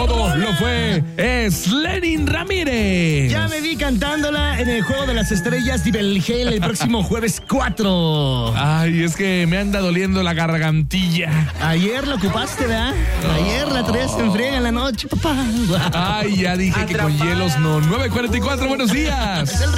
todo lo fue Lenin Ramírez. Ya me vi cantándola en el Juego de las Estrellas de Belgel el próximo jueves 4. Ay, es que me anda doliendo la gargantilla. Ayer la ocupaste, ¿verdad? Ayer la traes en friega en la noche, papá. Ay, ya dije que con hielos no. 9:44, buenos días.